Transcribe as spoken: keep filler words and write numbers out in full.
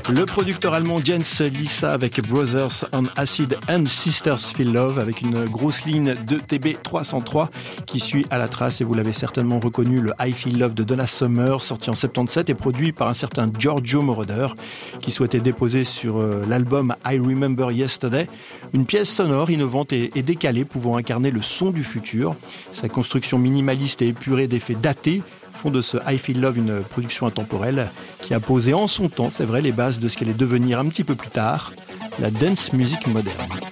Le producteur allemand Jens Lisa avec Brothers on Acid and Sisters Feel Love avec une grosse ligne de T B trois cent trois qui suit à la trace, et vous l'avez certainement reconnu, le I Feel Love de Donna Summer, sorti en soixante-dix-sept et produit par un certain Giorgio Moroder qui souhaitait déposer sur l'album I Remember Yesterday une pièce sonore innovante et décalée pouvant incarner le son du futur. Sa construction minimaliste et épurée d'effets datés font de ce I Feel Love une production intemporelle qui a posé en son temps, c'est vrai, les bases de ce qu'allait devenir un petit peu plus tard la dance music moderne.